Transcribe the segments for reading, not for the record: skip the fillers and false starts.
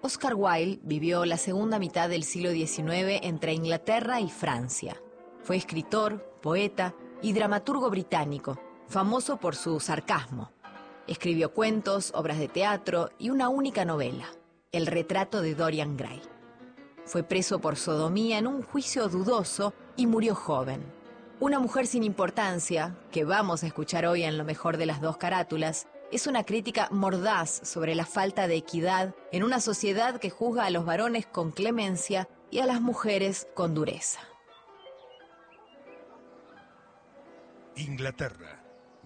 Oscar Wilde vivió la segunda mitad del siglo XIX entre Inglaterra y Francia. Fue escritor, poeta y dramaturgo británico, famoso por su sarcasmo. Escribió cuentos, obras de teatro y una única novela, El retrato de Dorian Gray. Fue preso por sodomía en un juicio dudoso y murió joven. Una mujer sin importancia, que vamos a escuchar hoy en Lo mejor de las dos carátulas, es una crítica mordaz sobre la falta de equidad en una sociedad que juzga a los varones con clemencia y a las mujeres con dureza. Inglaterra,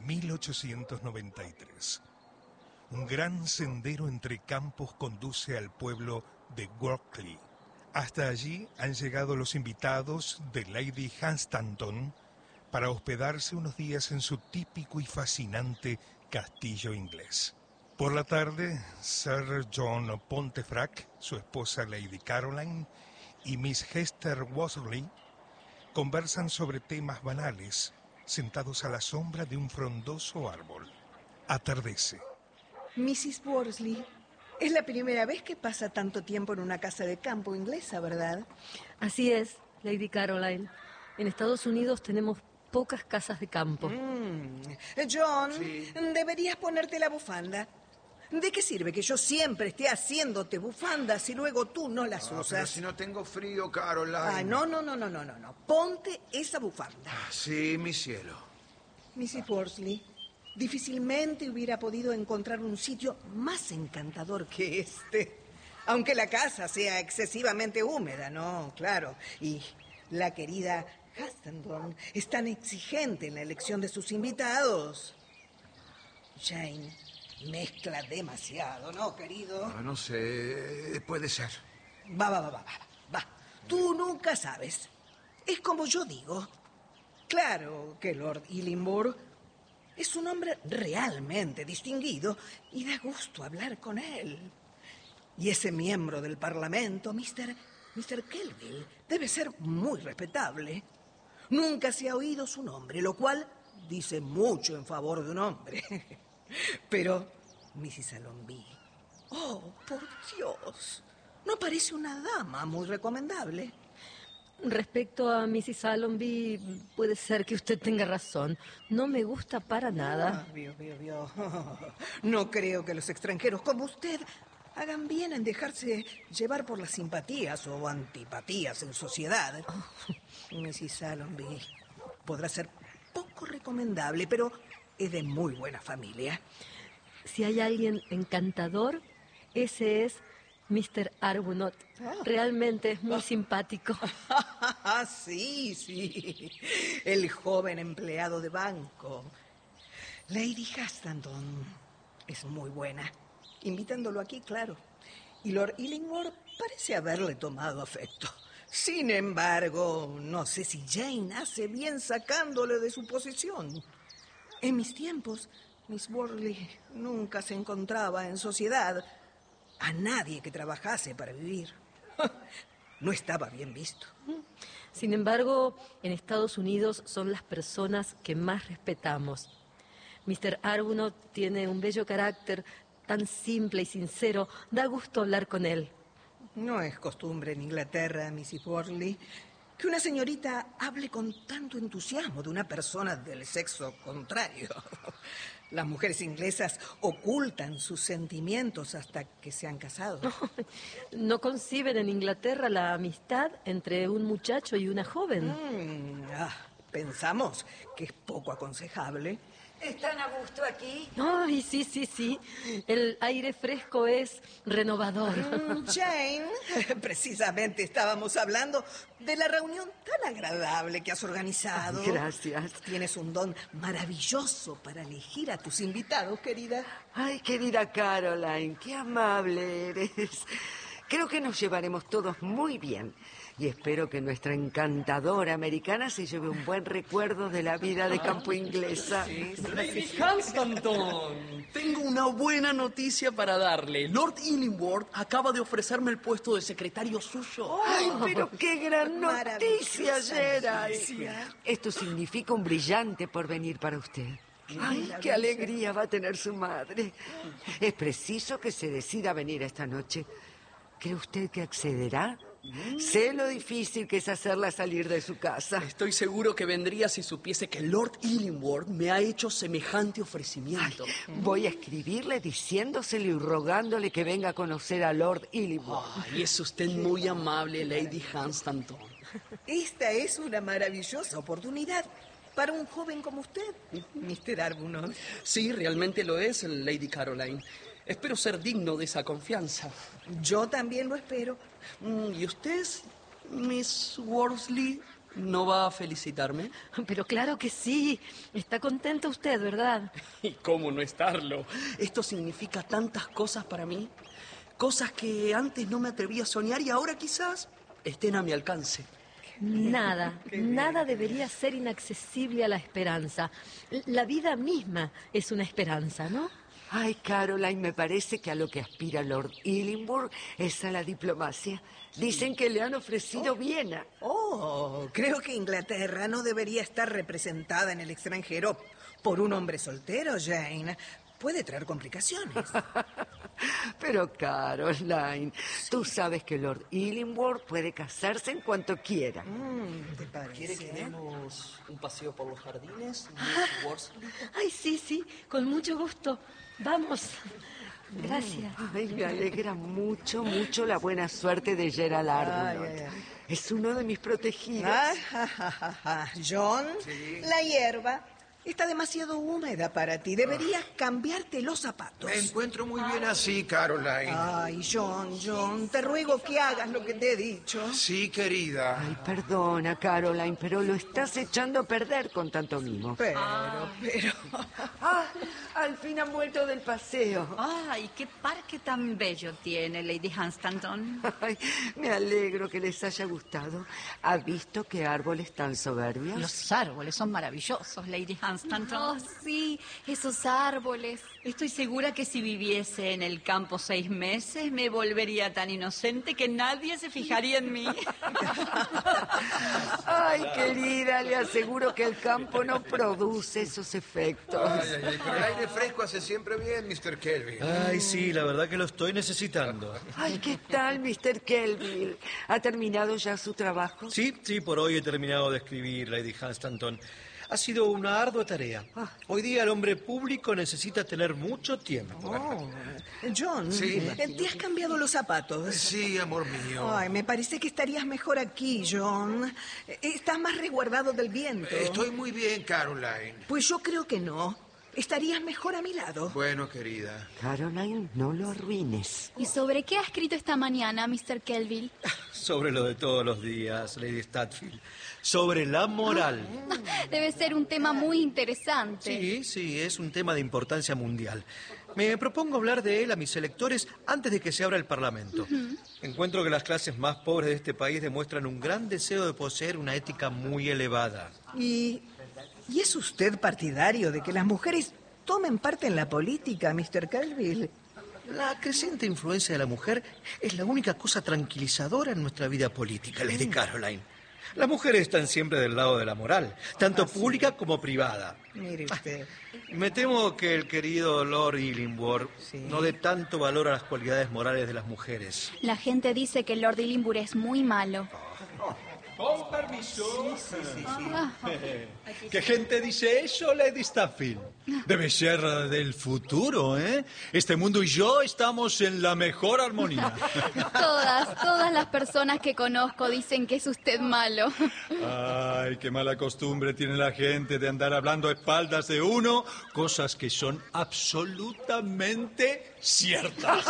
1893. Un gran sendero entre campos conduce al pueblo de Workley. Hasta allí han llegado los invitados de Lady Hunstanton para hospedarse unos días en su típico y fascinante castillo inglés. Por la tarde, Sir John Pontefract, su esposa Lady Caroline y Miss Hester Worsley conversan sobre temas banales, sentados a la sombra de un frondoso árbol. Atardece. Mrs. Worsley, es la primera vez que pasa tanto tiempo en una casa de campo inglesa, ¿verdad? Así es, Lady Caroline. En Estados Unidos tenemos pocas casas de campo. John, Sí. deberías ponerte la bufanda. ¿De qué sirve que yo siempre esté haciéndote bufandas y luego tú no las Pero usas? si no tengo frío, Caroline. Ah, no. Ponte esa bufanda. Sí, mi cielo. Mrs. Worsley, difícilmente hubiera podido encontrar un sitio más encantador que este. Aunque la casa sea excesivamente húmeda, ¿no? Claro. Y la querida Hunstanton es tan exigente en la elección de sus invitados. Jane mezcla demasiado, ¿no, querido? No sé, puede ser. Va. Tú nunca sabes. Es como yo digo. Claro que Lord Illingworth es un hombre realmente distinguido y da gusto hablar con él. Y ese miembro del Parlamento, Mr. Kelville, debe ser muy respetable. Nunca se ha oído su nombre, lo cual dice mucho en favor de un hombre. Pero, Mrs. Allonby, oh, por Dios, no parece una dama muy recomendable. Respecto a Mrs. Allonby, puede ser que usted tenga razón. No me gusta para nada. Vio. No creo que los extranjeros como usted hagan bien en dejarse llevar por las simpatías o antipatías en sociedad. Mrs. Allonby podrá ser poco recomendable, pero es de muy buena familia. Si hay alguien encantador, ese es Mr. Arbuthnot. Realmente es muy simpático. Sí. El joven empleado de banco. Lady Hunstanton es muy buena. Invitándolo aquí, claro. Y Lord Illingworth parece haberle tomado afecto. Sin embargo, no sé si Jane hace bien sacándole de su posición. En mis tiempos, Miss Worsley nunca se encontraba en sociedad a nadie que trabajase para vivir. No estaba bien visto. Sin embargo, en Estados Unidos son las personas que más respetamos. Mr. Arbuthnot tiene un bello carácter, tan simple y sincero. Da gusto hablar con él. No es costumbre en Inglaterra, Mrs. Worsley, que una señorita hable con tanto entusiasmo de una persona del sexo contrario. Las mujeres inglesas ocultan sus sentimientos hasta que se han casado. ¿No conciben en Inglaterra la amistad entre un muchacho y una joven? Pensamos que es poco aconsejable. ¿Están a gusto aquí? Ay, sí. El aire fresco es renovador. Jane, precisamente estábamos hablando de la reunión tan agradable que has organizado. Gracias. Tienes un don maravilloso para elegir a tus invitados, querida. Ay, querida Caroline, qué amable eres. Creo que nos llevaremos todos muy bien. Y espero que nuestra encantadora americana se lleve un buen recuerdo de la vida de campo inglesa. Lady Hunstanton, tengo una buena noticia para darle. Lord Illingworth acaba de ofrecerme el puesto de secretario suyo. ¡Ay, pero qué gran noticia, Maravillosa Gerald! noticia. Esto significa un brillante porvenir para usted. ¡Ay, qué alegría va a tener su madre! Es preciso que se decida a venir esta noche. ¿Cree usted que accederá? Sé lo difícil que es hacerla salir de su casa. Estoy seguro que vendría si supiese que Lord Illingworth me ha hecho semejante ofrecimiento. Voy a escribirle diciéndoselo y rogándole que venga a conocer a Lord Illingworth. Ay, es usted muy amable, Lady Hunstanton. Esta es una maravillosa oportunidad para un joven como usted, Mr. Arbuthnot. Sí, realmente lo es, Lady Caroline. Espero ser digno de esa confianza. Yo también lo espero. ¿Y usted, Miss Worsley, no va a felicitarme? Pero claro que sí. Está contenta usted, ¿verdad? ¿Y cómo no estarlo? Esto significa tantas cosas para mí. Cosas que antes no me atrevía a soñar y ahora quizás estén a mi alcance. Nada debería ser inaccesible a la esperanza. La vida misma es una esperanza, ¿no? Ay, Caroline, me parece que a lo que aspira Lord Illingworth es a la diplomacia. Dicen que le han ofrecido Viena. Oh, creo que Inglaterra no debería estar representada en el extranjero por un hombre soltero, Jane. Puede traer complicaciones. Pero, Caroline, tú sabes que Lord Illingworth puede casarse en cuanto quiera. ¿Te parece? ¿Quiere que demos un paseo por los jardines, Miss Worsley? Ay, sí, con mucho gusto. Vamos. Gracias. Ay, me alegra mucho la buena suerte de Gerald Arbuthnot. Es uno de mis protegidos. John, la hierba está demasiado húmeda para ti. Deberías cambiarte los zapatos. Me encuentro muy bien así, Caroline. Ay, John, te ruego que hagas lo que te he dicho. Sí, querida. Ay, perdona, Caroline, pero lo estás echando a perder con tanto mimo. Pero... Ah, al fin han vuelto del paseo. ¡Ay, qué parque tan bello tiene, Lady Hunstanton! Ay, me alegro que les haya gustado. ¿Ha visto qué árboles tan soberbios? Los árboles son maravillosos, Lady Hunstanton. Oh, sí, esos árboles. Estoy segura que si viviese en el campo 6 meses me volvería tan inocente que nadie se fijaría en mí. Ay, querida, le aseguro que el campo no produce esos efectos. Pero el aire fresco hace siempre bien, Mr. Kelvin. Ay, sí, la verdad que lo estoy necesitando. Ay, ¿qué tal, Mr. Kelvin? ¿Ha terminado ya su trabajo? Sí, por hoy he terminado de escribir, Lady Hunstanton. Ha sido una ardua tarea. Hoy día el hombre público necesita tener mucho tiempo. John, ¿te has cambiado los zapatos? Sí, amor mío. Ay, me parece que estarías mejor aquí, John. Estás más resguardado del viento. Estoy muy bien, Caroline. Pues yo creo que no. Estarías mejor a mi lado. Bueno, querida. Caroline, no lo arruines. ¿Y sobre qué ha escrito esta mañana, Mr. Kelvin? Sobre lo de todos los días, Lady Statfield. Sobre la moral. Debe ser un tema muy interesante. Sí, es un tema de importancia mundial. Me propongo hablar de él a mis electores antes de que se abra el Parlamento. Encuentro que las clases más pobres de este país demuestran un gran deseo de poseer una ética muy elevada. ¿Y es usted partidario de que las mujeres tomen parte en la política, Mr. Kelvin? La creciente influencia de la mujer es la única cosa tranquilizadora en nuestra vida política, Lady Caroline. Las mujeres están siempre del lado de la moral, tanto pública como privada. Mire usted. Me temo que el querido Lord Illingworth no dé tanto valor a las cualidades morales de las mujeres. La gente dice que Lord Illingworth es muy malo. Con permiso. ¿Qué gente dice eso, Lady Statfield? Debe ser del futuro, ¿eh? Este mundo y yo estamos en la mejor armonía. Todas las personas que conozco dicen que es usted malo. Ay, qué mala costumbre tiene la gente de andar hablando a espaldas de uno, cosas que son absolutamente ciertas.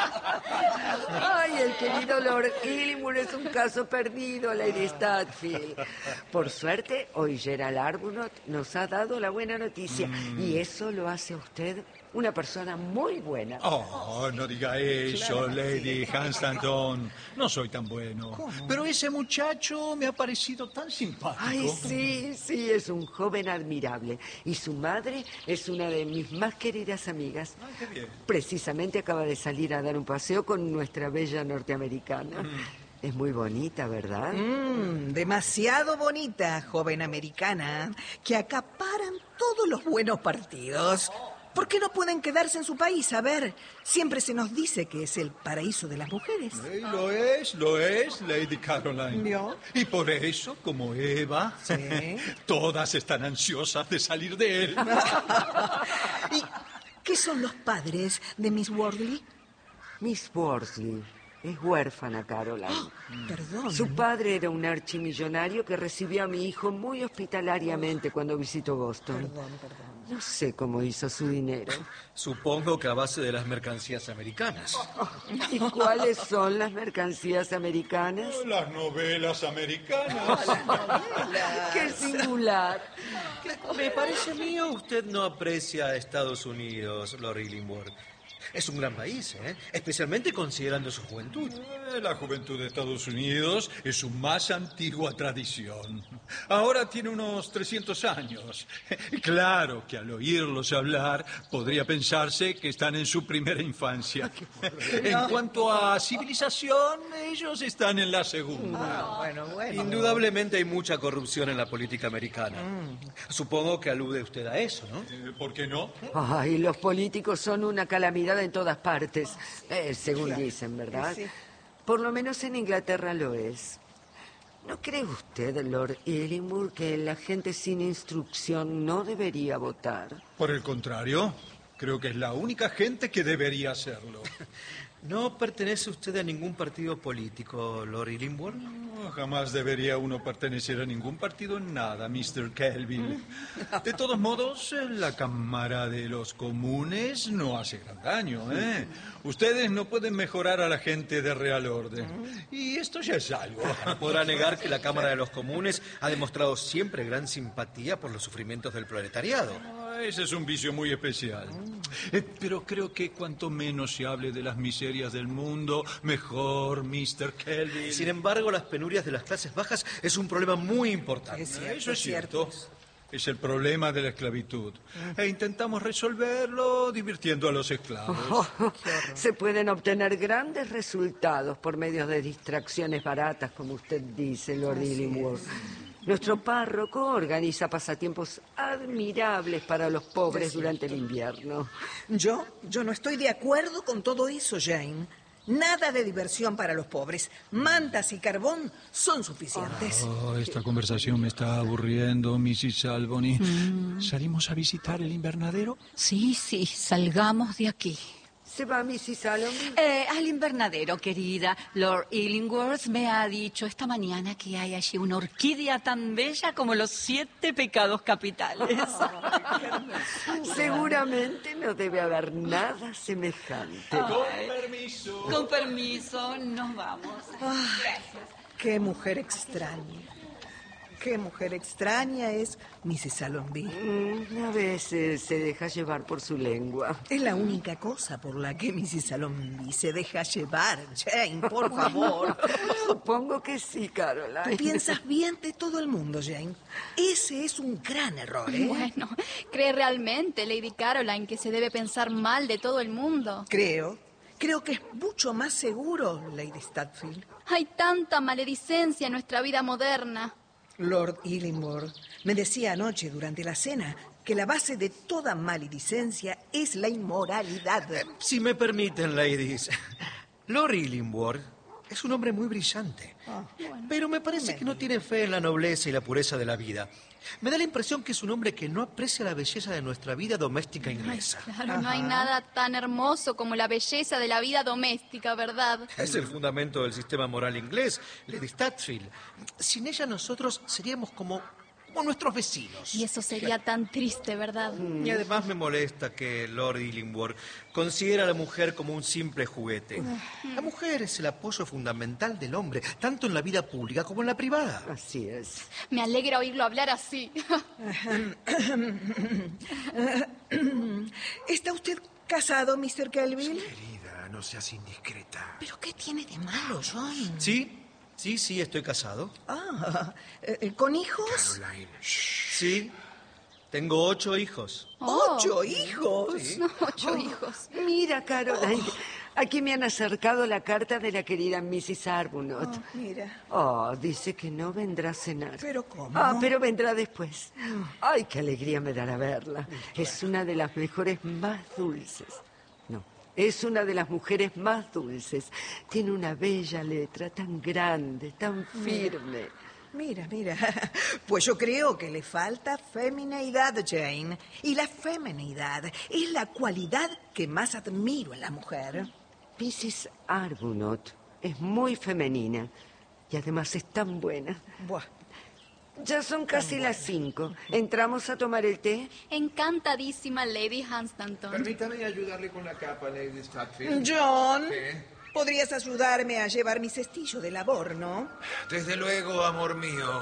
Ay, el querido Lord Illingworth es un caso perdido, Lady Statfield. Por suerte, hoy Gerald Arbuthnot nos ha dado la buena noticia y eso lo hace a usted una persona muy buena. Oh, no diga eso, Lady Hunstanton. No soy tan bueno. ¿Cómo? Pero ese muchacho me ha parecido tan simpático. Ay, sí, es un joven admirable. Y su madre es una de mis más queridas amigas. Ay, qué bien. Precisamente acaba de salir a dar un paseo con nuestra bella norteamericana. Es muy bonita, ¿verdad? Demasiado bonita, joven americana, que acaparan todos los buenos partidos. ¿Por qué no pueden quedarse en su país? A ver, siempre se nos dice que es el paraíso de las mujeres. Lo es, Lady Caroline. ¿Vio? Y por eso, como Eva, Sí. todas están ansiosas de salir de él. ¿Y qué son los padres de Miss Worsley? Miss Worsley es huérfana, Caroline. Perdón. Su padre era un archimillonario que recibió a mi hijo muy hospitalariamente cuando visitó Boston. Perdón. No sé cómo hizo su dinero. Supongo que a base de las mercancías americanas. ¿Y cuáles son las mercancías americanas? Las novelas americanas. ¡Qué singular! Me parece mío, usted no aprecia a Estados Unidos, Lord Illingworth. Es un gran país, ¿eh? Especialmente considerando su juventud. La juventud de Estados Unidos es su más antigua tradición. Ahora tiene unos 300 años. Claro que al oírlos hablar podría pensarse que están en su primera infancia. En cuanto a civilización, ellos están en la segunda. Bueno. Indudablemente hay mucha corrupción en la política americana. Supongo que alude usted a eso, ¿no? ¿Por qué no? Ay, los políticos son una calamidad en todas partes, según dicen, ¿verdad? Sí. Por lo menos en Inglaterra lo es. ¿No cree usted, Lord Illingworth, que la gente sin instrucción no debería votar? Por el contrario, creo que es la única gente que debería hacerlo. ¿No pertenece usted a ningún partido político, Lord Illingworth? No, jamás debería uno pertenecer a ningún partido en nada, Mr. Kelvin. De todos modos, la Cámara de los Comunes no hace gran daño, ¿eh? Ustedes no pueden mejorar a la gente de Real Orden. Y esto ya es algo. No podrá negar que la Cámara de los Comunes ha demostrado siempre gran simpatía por los sufrimientos del proletariado. Ese es un vicio muy especial. Pero creo que cuanto menos se hable de las miserias del mundo, mejor, Mr. Kelvin. Sin embargo, las penurias de las clases bajas es un problema muy importante. Eso es cierto. Es el problema de la esclavitud. E intentamos resolverlo divirtiendo a los esclavos. Se pueden obtener grandes resultados por medio de distracciones baratas, como usted dice, Lord Illingworth. Nuestro párroco organiza pasatiempos admirables para los pobres durante el invierno. Yo no estoy de acuerdo con todo eso, Jane. Nada de diversión para los pobres. Mantas y carbón son suficientes. Esta conversación me está aburriendo, Mrs. Albany. ¿Salimos a visitar el invernadero? Sí, salgamos de aquí. ¿Se va Mrs. Salome? Al invernadero, querida. Lord Illingworth me ha dicho esta mañana que hay allí una orquídea tan bella como los 7 pecados capitales. Seguramente no debe haber nada semejante. Con permiso, nos vamos. Gracias. Qué mujer extraña. Qué mujer extraña es Mrs. Allonby. A veces se deja llevar por su lengua. Es la única cosa por la que Mrs. Allonby se deja llevar. Jane, por favor. Supongo que sí, Caroline. Tú piensas bien de todo el mundo, Jane. Ese es un gran error, ¿eh? Bueno, ¿cree realmente, Lady Caroline, que se debe pensar mal de todo el mundo? Creo que es mucho más seguro, Lady Statfield. Hay tanta maledicencia en nuestra vida moderna. Lord Illingworth me decía anoche durante la cena que la base de toda maledicencia es la inmoralidad. Si me permiten, ladies, Lord Illingworth es un hombre muy brillante, pero me parece que no tiene fe en la nobleza y la pureza de la vida. Me da la impresión que es un hombre que no aprecia la belleza de nuestra vida doméstica inglesa. Claro, no hay nada tan hermoso como la belleza de la vida doméstica, ¿verdad? Es el fundamento del sistema moral inglés, Lady Statfield. Sin ella nosotros seríamos como nuestros vecinos. Y eso sería tan triste, ¿verdad? Y además me molesta que Lord Illingworth considera a la mujer como un simple juguete. La mujer es el apoyo fundamental del hombre, tanto en la vida pública como en la privada. Así es. Me alegra oírlo hablar así. ¿Está usted casado, Mr. Kelvin? Querida, no seas indiscreta. ¿Pero qué tiene de malo, John? Sí, estoy casado. ¿Con hijos? Caroline. Sí, tengo 8 hijos. ¿8 hijos? Sí. No, 8 hijos. Mira, Caroline, Aquí me han acercado la carta de la querida Mrs. Arbuthnot. Oh, mira. Oh, dice que no vendrá a cenar. ¿Pero cómo? Ah, pero vendrá después. Ay, qué alegría me dará verla. Es una de las mejores más dulces. No, es una de las mujeres más dulces. Tiene una bella letra, tan grande, tan firme. Mira. Pues yo creo que le falta femineidad, Jane. Y la feminidad es la cualidad que más admiro en la mujer. Mrs. Arbuthnot es muy femenina y además es tan buena. Buah. Ya son casi las 5. ¿Entramos a tomar el té? Encantadísima, Lady Hunstanton. Permítame ayudarle con la capa, Lady Statfield. John, ¿Qué? podrías ayudarme a llevar mi cestillo de labor, ¿no? Desde luego, amor mío.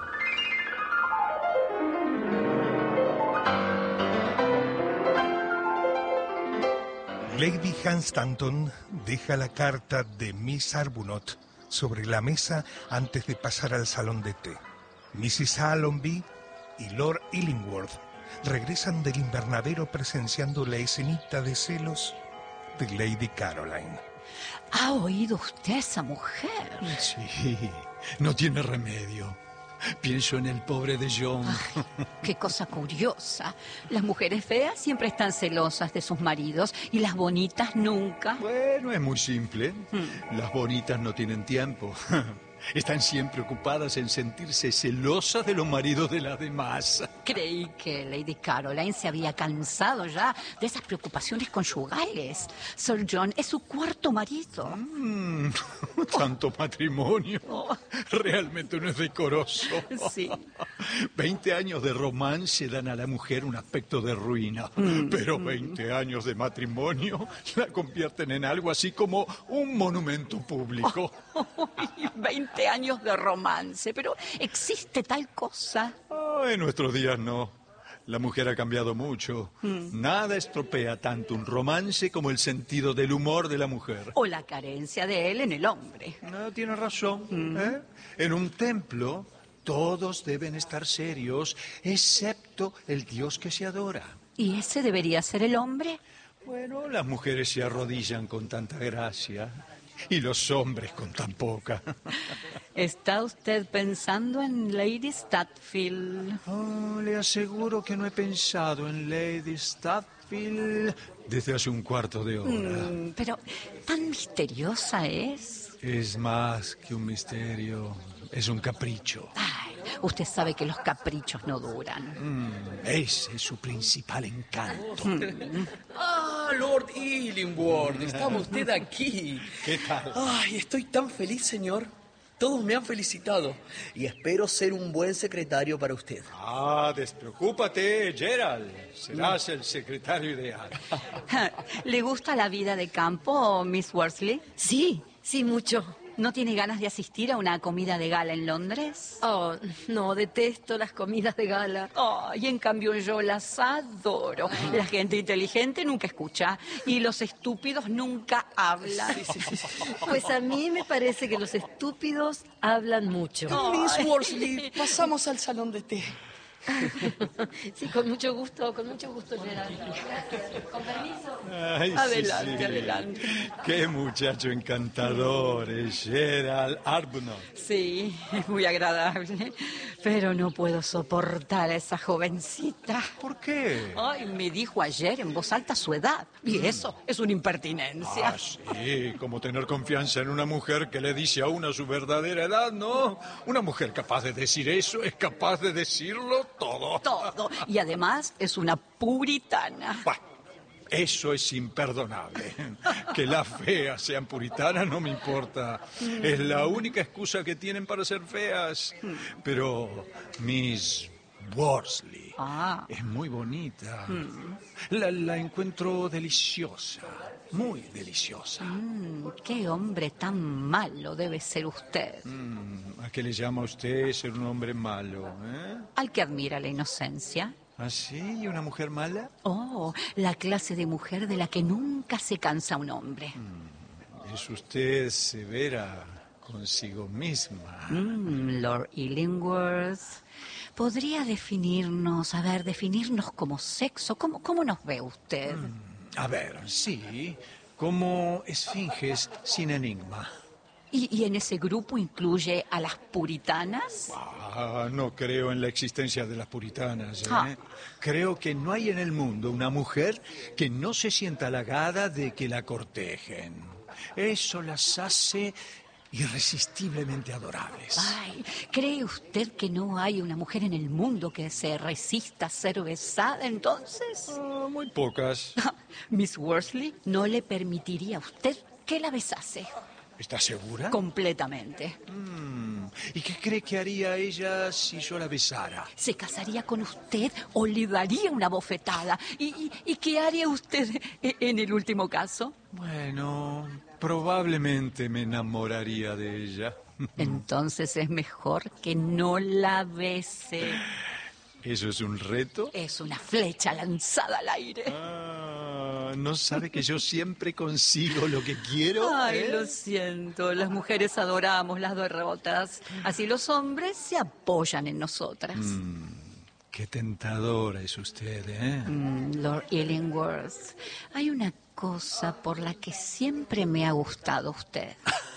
Lady Hunstanton deja la carta de Miss Arbuthnot sobre la mesa antes de pasar al salón de té. Mrs. Allonby y Lord Illingworth regresan del invernadero presenciando la escenita de celos de Lady Caroline. ¿Ha oído usted a esa mujer? Sí, no tiene remedio. Pienso en el pobre de John. Ay, qué cosa curiosa. Las mujeres feas siempre están celosas de sus maridos y las bonitas nunca. Bueno, es muy simple. Las bonitas no tienen tiempo. Están siempre ocupadas en sentirse celosas de los maridos de las demás. Creí que Lady Caroline se había cansado ya de esas preocupaciones conyugales. Sir John es su cuarto marido. Tanto matrimonio. Realmente no es decoroso. Sí. 20 años de romance dan a la mujer un aspecto de ruina. Pero 20 años de matrimonio la convierten en algo así como un monumento público. 20 años de romance, pero ¿existe tal cosa? En nuestros días no. La mujer ha cambiado mucho. Nada estropea tanto un romance como el sentido del humor de la mujer. O la carencia de él en el hombre. No, tiene razón. En un templo todos deben estar serios, excepto el Dios que se adora. ¿Y ese debería ser el hombre? Bueno, las mujeres se arrodillan con tanta gracia y los hombres con tan poca. ¿Está usted pensando en Lady Statfield? Oh, le aseguro que no he pensado en Lady Statfield desde hace un cuarto de hora. Pero tan misteriosa es. Es más que un misterio, es un capricho. Ay, usted sabe que los caprichos no duran. Ese es su principal encanto. Ah, Lord Illingworth, estaba usted aquí. ¿Qué tal? Ay, estoy tan feliz, señor. Todos me han felicitado y espero ser un buen secretario para usted. Ah, despreocúpate, Gerald. Serás el secretario ideal. ¿Le gusta la vida de campo, Miss Worsley? Sí, mucho. ¿No tiene ganas de asistir a una comida de gala en Londres? Oh, no, detesto las comidas de gala. Y en cambio yo las adoro. La gente inteligente nunca escucha y los estúpidos nunca hablan. Sí. Pues a mí me parece que los estúpidos hablan mucho. Miss Worsley, pasamos al salón de té. Sí, con mucho gusto, Gerald. Con permiso. Ay, Adelante, adelante. Qué muchacho encantador es Gerald Arbuthnot. Sí, es muy agradable, pero no puedo soportar a esa jovencita. ¿Por qué? Ay, me dijo ayer en voz alta su edad, y eso es una impertinencia. Ah, sí, como tener confianza en una mujer que le dice a una su verdadera edad, ¿no? Una mujer capaz de decir eso es capaz de decirlo todo. Todo. Y además es una puritana. Bah, eso es imperdonable. Que las feas sean puritanas no me importa. Es la única excusa que tienen para ser feas. Pero Miss Worsley es muy bonita. La encuentro deliciosa. Muy deliciosa. Qué hombre tan malo debe ser usted. ¿A qué le llama a usted ser un hombre malo? Al que admira la inocencia. ¿Ah, sí? ¿Y una mujer mala? Oh, la clase de mujer de la que nunca se cansa un hombre. Es usted severa consigo misma. Lord Illingworth, ¿podría definirnos como sexo? ¿Cómo nos ve usted? A ver, sí. como esfinges sin enigma. ¿Y en ese grupo incluye a las puritanas? No creo en la existencia de las puritanas. Ah. Creo que no hay en el mundo una mujer que no se sienta halagada de que la cortejen. Eso las hace irresistiblemente adorables. Ay, ¿cree usted que no hay una mujer en el mundo que se resista a ser besada entonces? Muy pocas. Miss Worsley no le permitiría a usted que la besase. ¿Está segura? Completamente. ¿Y qué cree que haría ella si yo la besara? ¿Se casaría con usted o le daría una bofetada? ¿Y qué haría usted en el último caso? Bueno, probablemente me enamoraría de ella. Entonces es mejor que no la bese. ¿Eso es un reto? Es una flecha lanzada al aire. ¿No sabe que yo siempre consigo lo que quiero? Ay, lo siento. Las mujeres adoramos las derrotas. Así los hombres se apoyan en nosotras. Qué tentadora es usted, ¿eh? Lord Illingworth, hay una cosa por la que siempre me ha gustado usted.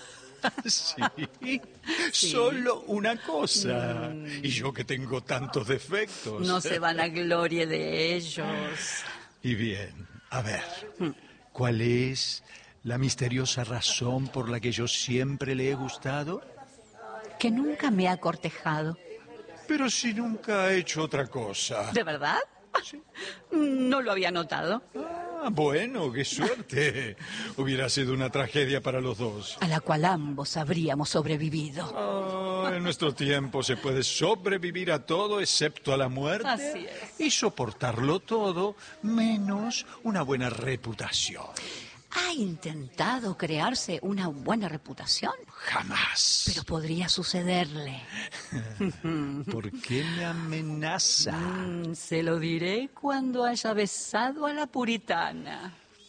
Sí, solo una cosa. Y yo que tengo tantos defectos. No se van a gloria de ellos. Y bien, a ver, ¿cuál es la misteriosa razón por la que yo siempre le he gustado? Que nunca me ha cortejado. Pero si nunca ha hecho otra cosa. ¿De verdad? Sí. No lo había notado. Bueno, qué suerte. Hubiera sido una tragedia para los dos. A la cual ambos habríamos sobrevivido. En nuestro tiempo se puede sobrevivir a todo excepto a la muerte. Así es. Y soportarlo todo menos una buena reputación. ¿Ha intentado crearse una buena reputación? Jamás. Pero podría sucederle. ¿Por qué me amenaza? Se lo diré cuando haya besado a la puritana.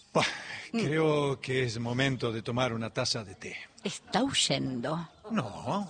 Creo que es momento de tomar una taza de té. ¿Está huyendo? No.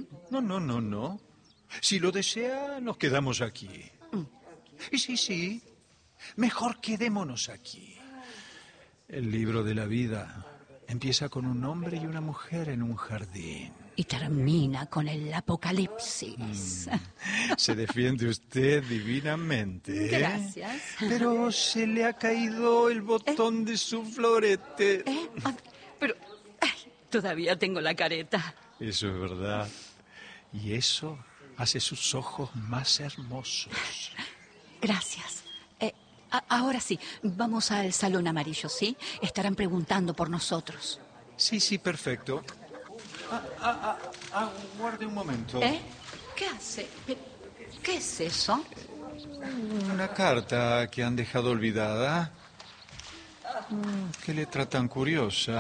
No. Si lo desea, nos quedamos aquí. Y sí. Mejor quedémonos aquí. El libro de la vida empieza con un hombre y una mujer en un jardín. Y termina con el apocalipsis. Se defiende usted divinamente. Gracias. Pero se le ha caído el botón de su florete. Pero todavía tengo la careta. Eso es verdad. Y eso hace sus ojos más hermosos. Gracias. Ahora sí, vamos al salón amarillo, ¿sí? Estarán preguntando por nosotros. Sí, perfecto. Guarde un momento. ¿Qué hace? ¿Qué es eso? Una carta que han dejado olvidada. Qué letra tan curiosa.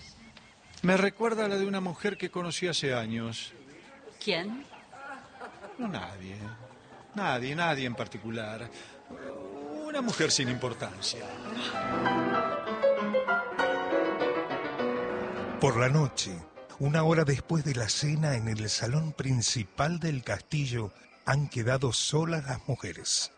Me recuerda a la de una mujer que conocí hace años. ¿Quién? No, nadie en particular. Una mujer sin importancia. Por la noche, una hora después de la cena en el salón principal del castillo, han quedado solas las mujeres.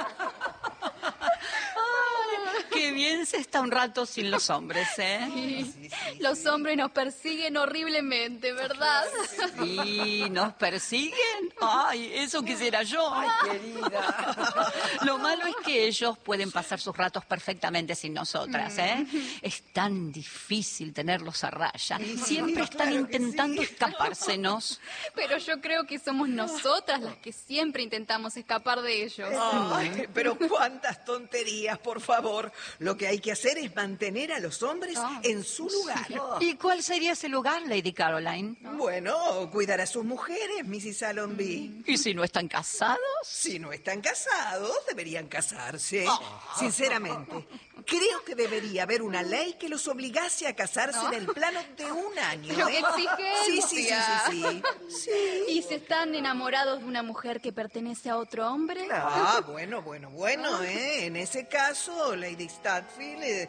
Qué bien se está un rato sin los hombres, ¿eh? Sí. Los hombres nos persiguen horriblemente, ¿verdad? Sí, nos persiguen. Ay, eso quisiera yo. Ay, querida. Lo malo es que ellos pueden pasar sus ratos perfectamente sin nosotras, ¿eh? Es tan difícil tenerlos a raya. Siempre están intentando escapársenos. Pero yo creo que somos nosotras las que siempre intentamos escapar de ellos. Ay, pero cuántas tonterías, por favor. Lo que hay que hacer es mantener a los hombres en su lugar. ¿Y cuál sería ese lugar, Lady Caroline? Bueno, cuidar a sus mujeres, Mrs. Allonby. ¿Y si no están casados? Si no están casados, deberían casarse. Sinceramente, creo que debería haber una ley que los obligase a casarse en el plano de un año. ¡Pero qué exigencia! Sí. ¿Y si están enamorados de una mujer que pertenece a otro hombre? Bueno, En ese caso, Lady Stadfield,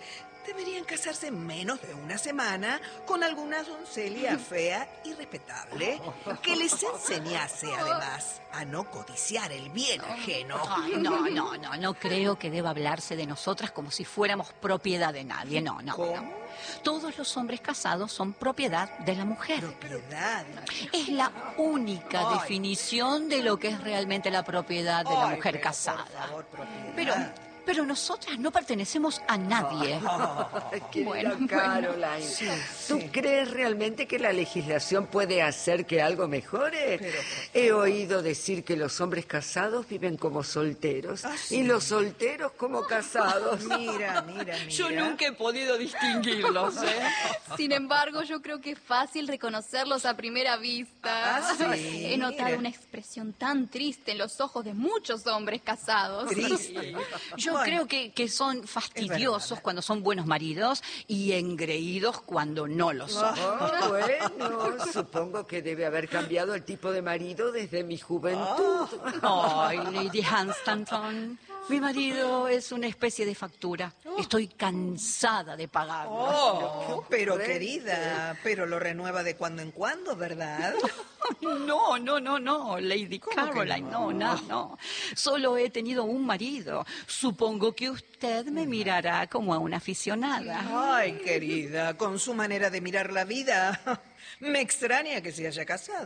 deberían casarse en menos de una semana con alguna doncella fea y respetable que les enseñase además a no codiciar el bien ajeno. Ay, no creo que deba hablarse de nosotras como si fuéramos propiedad de nadie. No. Todos los hombres casados son propiedad de la mujer. Propiedad. Es la única definición de lo que es realmente la propiedad de la mujer casada. Por favor, propiedad. Pero nosotras no pertenecemos a nadie. Querida Caroline, ¿tú crees realmente que la legislación puede hacer que algo mejore? He oído decir que los hombres casados viven como solteros y los solteros como casados. Mira. Yo nunca he podido distinguirlos, ¿eh? Sin embargo, yo creo que es fácil reconocerlos a primera vista. Sí, He notado mira. una expresión tan triste en los ojos de muchos hombres casados. Triste. Yo creo que son fastidiosos cuando son buenos maridos y engreídos cuando no lo son. Bueno, supongo que debe haber cambiado el tipo de marido desde mi juventud. Ay, Lady Hunstanton, mi marido es una especie de factura. Estoy cansada de pagarlo. Pero querida, pero lo renueva de cuando en cuando, ¿verdad? No, Lady Caroline, no. Solo he tenido un marido. Supongo que usted me mirará como a una aficionada. Ay, querida, con su manera de mirar la vida, me extraña que se haya casado.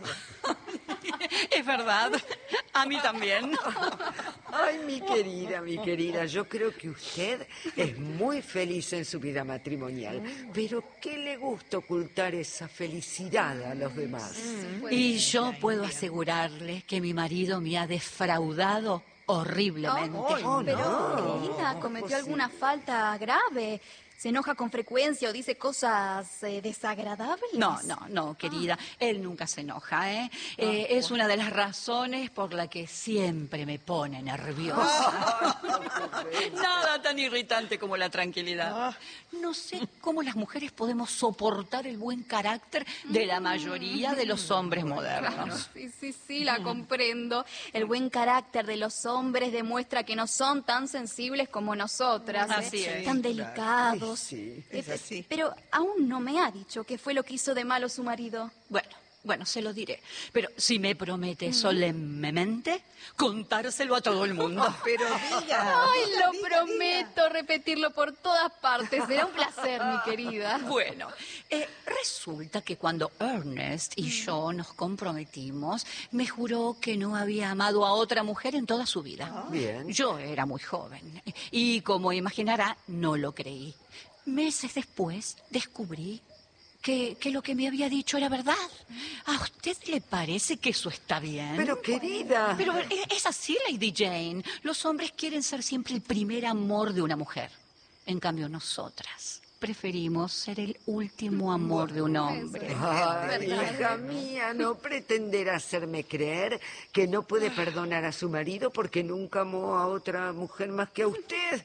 Es verdad, a mí también. Ay, mi querida, yo creo que usted es muy feliz en su vida matrimonial, pero ¿qué le gusta ocultar esa felicidad a los demás? Y yo puedo asegurarle que mi marido me ha defraudado horriblemente. Pero, querida, cometió alguna falta grave. ¿Se enoja con frecuencia o dice cosas desagradables? No, querida. Él nunca se enoja, ¿eh? Es una de las razones por la que siempre me pone nerviosa. Nada tan irritante como la tranquilidad. No sé cómo las mujeres podemos soportar el buen carácter de la mayoría de los hombres modernos. Sí, la comprendo. El buen carácter de los hombres demuestra que no son tan sensibles como nosotras. Así es. Tan delicados. Sí, es así. Pero aún no me ha dicho qué fue lo que hizo de malo su marido. Bueno, se lo diré. Pero si me promete solemnemente contárselo a todo el mundo. Pero diga. Ay, lo prometo repetirlo por todas partes. Será un placer, mi querida. Bueno, resulta que cuando Ernest y yo nos comprometimos, me juró que no había amado a otra mujer en toda su vida. Bien. Yo era muy joven y, como imaginará, no lo creí. Meses después descubrí que lo que me había dicho era verdad. ¿A usted le parece que eso está bien? Pero, querida... Pero es así, Lady Jane. Los hombres quieren ser siempre el primer amor de una mujer. En cambio, nosotras preferimos ser el último amor de un hombre. Ay, hija mía, no pretenderá hacerme creer que no puede perdonar a su marido porque nunca amó a otra mujer más que a usted.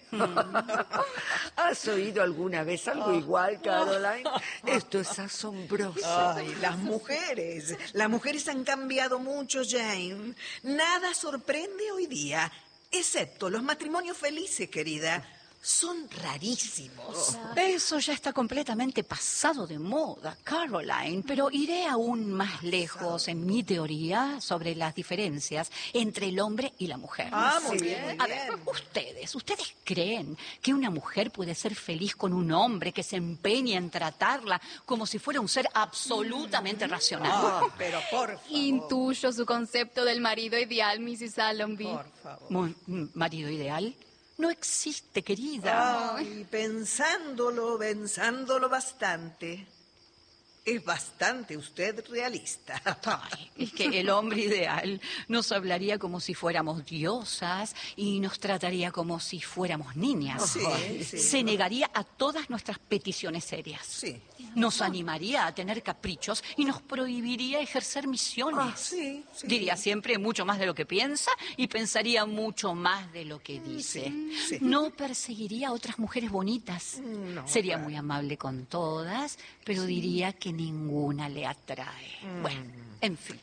¿Has oído alguna vez algo igual, Caroline? Esto es asombroso. Ay, las mujeres han cambiado mucho, Jane. Nada sorprende hoy día, excepto los matrimonios felices, querida. Son rarísimos. Eso ya está completamente pasado de moda, Caroline, pero iré aún más lejos en mi teoría sobre las diferencias entre el hombre y la mujer. Muy bien. A ver, ¿ustedes creen que una mujer puede ser feliz con un hombre que se empeña en tratarla como si fuera un ser absolutamente racional? Pero por favor. Intuyo su concepto del marido ideal, Mrs. Allonby. Por favor. ¿Marido ideal? No existe, querida. Ay, pensándolo bastante. Es bastante usted realista. Ay, es que el hombre ideal nos hablaría como si fuéramos diosas y nos trataría como si fuéramos niñas. Sí. Se negaría a todas nuestras peticiones serias. Sí. Nos animaría a tener caprichos y nos prohibiría ejercer misiones. Sí. Diría siempre mucho más de lo que piensa y pensaría mucho más de lo que dice. Sí. No perseguiría a otras mujeres bonitas. No, Sería muy amable con todas, pero diría que ninguna le atrae. Bueno, en fin,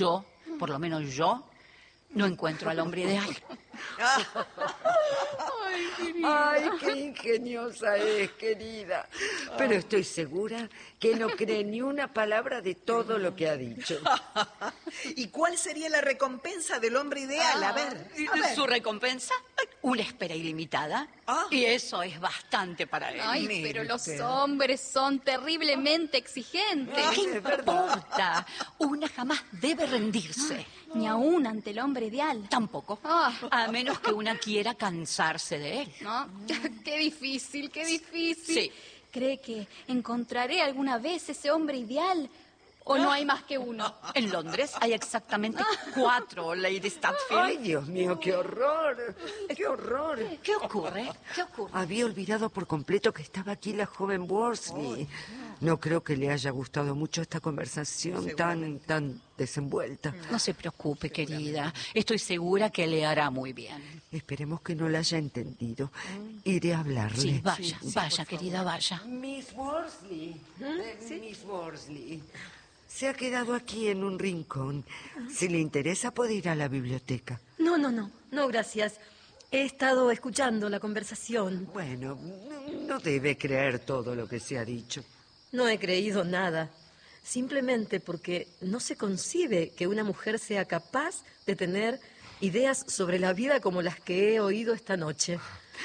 por lo menos yo, no encuentro al hombre ideal. Ay, qué ingeniosa es, querida. Pero estoy segura que no cree ni una palabra de todo lo que ha dicho. ¿Y cuál sería la recompensa del hombre ideal? A ver. ¿Su recompensa? Una espera ilimitada. Y eso es bastante para él. Ay, pero los hombres son terriblemente exigentes. ¿Qué importa? Una jamás debe rendirse. Ni aún ante el hombre ideal. Tampoco. A menos que una quiera cansarse de él. ¿No? Qué difícil, qué difícil. Sí. ¿Cree que encontraré alguna vez ese hombre ideal? ¿O no hay más que uno? En Londres hay exactamente 4 Lady Stutfield. Ay, Dios mío, qué horror. Qué horror. ¿Qué ocurre? ¿Qué ocurre? Había olvidado por completo que estaba aquí la joven Worsley. No creo que le haya gustado mucho esta conversación tan desenvuelta. No se preocupe, querida. Estoy segura que le hará muy bien. Esperemos que no la haya entendido. Iré a hablarle. Sí, vaya, querida, vaya. Miss Worsley. Miss Worsley. Se ha quedado aquí en un rincón. Si le interesa, puede ir a la biblioteca. No, gracias. He estado escuchando la conversación. Bueno, no debe creer todo lo que se ha dicho. No he creído nada. Simplemente porque no se concibe que una mujer sea capaz de tener ideas sobre la vida como las que he oído esta noche.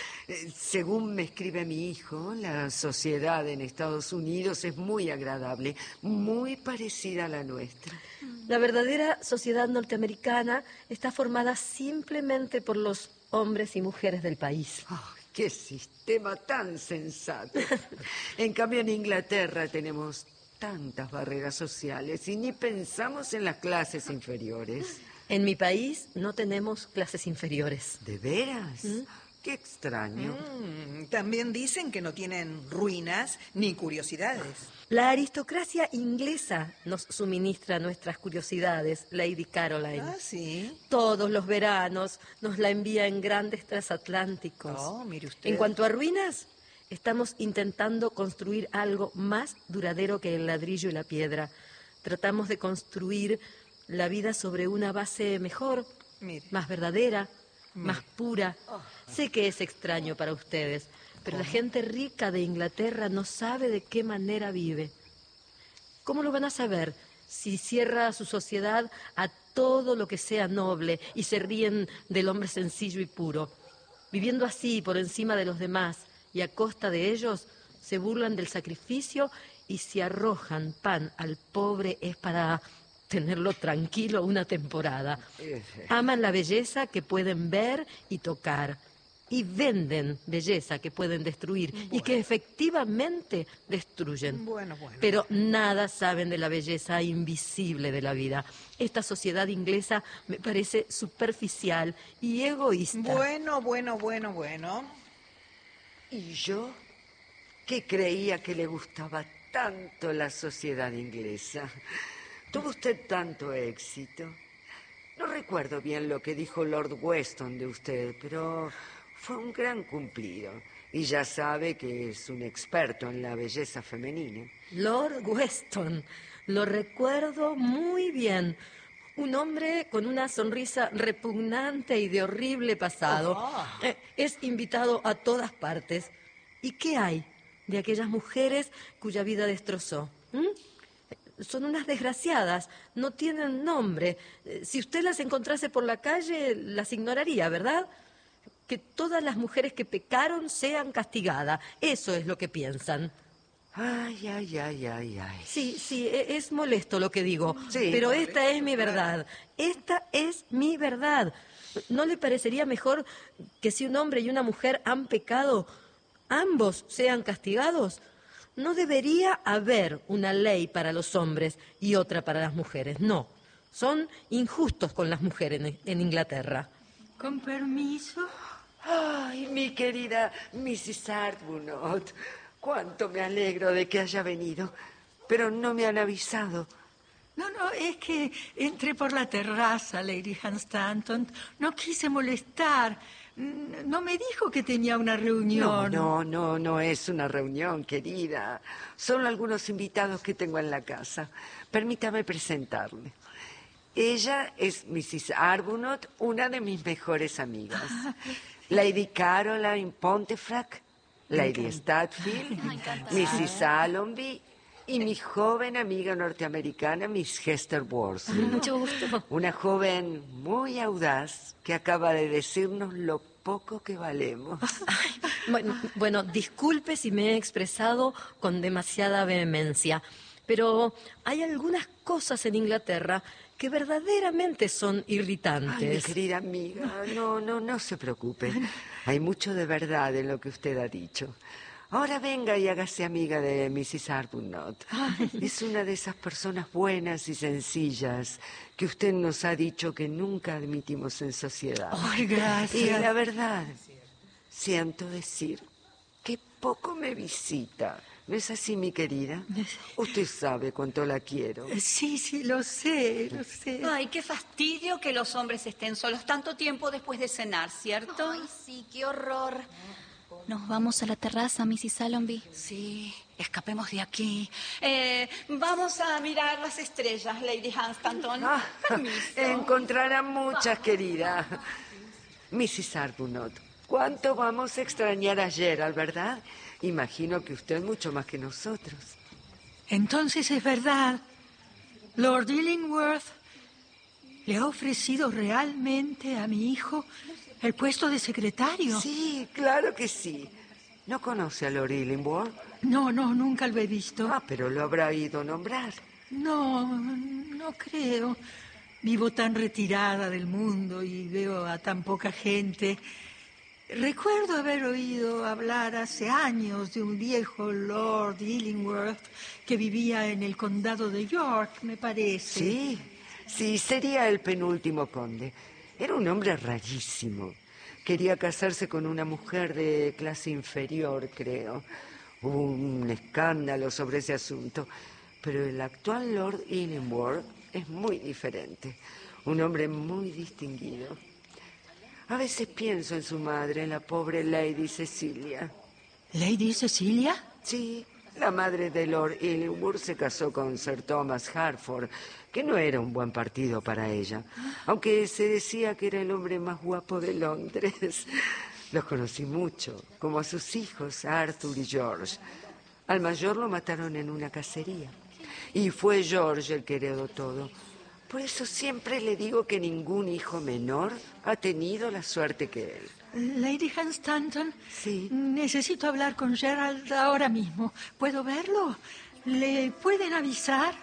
Según me escribe mi hijo, la sociedad en Estados Unidos es muy agradable, muy parecida a la nuestra. La verdadera sociedad norteamericana está formada simplemente por los hombres y mujeres del país. Oh, ¡qué sistema tan sensato! En cambio, en Inglaterra tenemos tantas barreras sociales y ni pensamos en las clases inferiores. En mi país no tenemos clases inferiores. ¿De veras? Qué extraño. También dicen que no tienen ruinas ni curiosidades. La aristocracia inglesa nos suministra nuestras curiosidades, Lady Caroline. Ah, sí. Todos los veranos nos la envía en grandes transatlánticos. Oh, mire usted. En cuanto a ruinas, estamos intentando construir algo más duradero que el ladrillo y la piedra. Tratamos de construir la vida sobre una base mejor, más verdadera, más pura. Sé que es extraño para ustedes, pero la gente rica de Inglaterra no sabe de qué manera vive. ¿Cómo lo van a saber si cierra su sociedad a todo lo que sea noble y se ríen del hombre sencillo y puro? Viviendo así por encima de los demás y a costa de ellos, se burlan del sacrificio y si arrojan pan al pobre es para tenerlo tranquilo una temporada. Aman la belleza que pueden ver y tocar y venden belleza que pueden destruir y que efectivamente destruyen. Pero nada saben de la belleza invisible de la vida. Esta sociedad inglesa me parece superficial y egoísta. Bueno. ¿Y yo? Que creía que le gustaba tanto la sociedad inglesa. Tuvo usted tanto éxito. No recuerdo bien lo que dijo Lord Weston de usted, pero fue un gran cumplido. Y ya sabe que es un experto en la belleza femenina. Lord Weston, lo recuerdo muy bien. Un hombre con una sonrisa repugnante y de horrible pasado. Es invitado a todas partes. ¿Y qué hay de aquellas mujeres cuya vida destrozó? Son unas desgraciadas, no tienen nombre. Si usted las encontrase por la calle, las ignoraría, ¿verdad? Que todas las mujeres que pecaron sean castigadas. Eso es lo que piensan. Ay. Sí, es molesto lo que digo, Sí, pero molesto, esta es mi verdad. Esta es mi verdad. ¿No le parecería mejor que si un hombre y una mujer han pecado, ambos sean castigados? No debería haber una ley para los hombres y otra para las mujeres. No, son injustos con las mujeres en Inglaterra. Con permiso. Ay, mi querida Mrs. Arbuthnot, cuánto me alegro de que haya venido, pero no me han avisado. No, es que entré por la terraza, Lady Hunstanton. No quise molestar. No me dijo que tenía una reunión. No es una reunión, querida. Son algunos invitados que tengo en la casa. Permítame presentarle. Ella es Mrs. Arbuthnot, una de mis mejores amigas. Lady Caroline Pontefract, Lady Statfield, Mrs. Allonby y mi joven amiga norteamericana, Miss Hester Worsley. Mucho gusto. Una joven muy audaz que acaba de decirnos lo poco que valemos. Bueno, disculpe si me he expresado con demasiada vehemencia, pero hay algunas cosas en Inglaterra que verdaderamente son irritantes. Ay, mi querida amiga, no se preocupe. Hay mucho de verdad en lo que usted ha dicho. Ahora venga y hágase amiga de Mrs. Arbuthnot. Es una de esas personas buenas y sencillas que usted nos ha dicho que nunca admitimos en sociedad. Ay, gracias. Y la verdad, siento decir que poco me visita. ¿No es así, mi querida? Usted sabe cuánto la quiero. Sí, lo sé. Ay, qué fastidio que los hombres estén solos tanto tiempo después de cenar, ¿cierto? Ay, sí, qué horror. Nos vamos a la terraza, Mrs. Allonby. Sí, escapemos de aquí. Vamos a mirar las estrellas, Lady Hunstanton. Encontrará muchas, querida. Mrs. Arbuthnot, ¿cuánto vamos a extrañar a Gerald, verdad? Imagino que usted mucho más que nosotros. Entonces es verdad. Lord Illingworth le ha ofrecido realmente a mi hijo el puesto de secretario. Sí, claro que sí. ¿No conoce a Lord Illingworth? No, nunca lo he visto. Pero lo habrá ido a nombrar. No creo. Vivo tan retirada del mundo y veo a tan poca gente. Recuerdo haber oído hablar hace años de un viejo Lord Illingworth que vivía en el condado de York, me parece. Sí, sería el penúltimo conde. Era un hombre rarísimo. Quería casarse con una mujer de clase inferior, creo. Hubo un escándalo sobre ese asunto. Pero el actual Lord Illingworth es muy diferente. Un hombre muy distinguido. A veces pienso en su madre, la pobre Lady Cecilia. ¿Lady Cecilia? Sí, la madre de Lord Illingworth se casó con Sir Thomas Harford, que no era un buen partido para ella, aunque se decía que era el hombre más guapo de Londres. Los conocí mucho, como a sus hijos, Arthur y George. Al mayor lo mataron en una cacería, y fue George el que heredó todo. Por eso siempre le digo que ningún hijo menor ha tenido la suerte que él. Lady Hunstanton. Sí. Necesito hablar con Gerald ahora mismo. ¿Puedo verlo? ¿Le pueden avisar?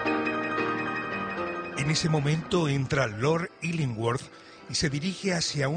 En ese momento entra Lord Illingworth y se dirige hacia